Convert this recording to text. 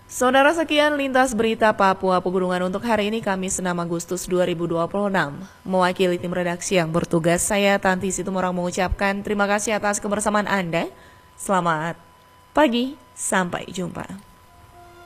Saudara, sekian lintas berita Papua Pegunungan untuk hari ini Kamis 6 Agustus 2026. Mewakili tim redaksi yang bertugas, saya Tanti Situmorang mengucapkan terima kasih atas kebersamaan Anda. Selamat pagi, sampai jumpa.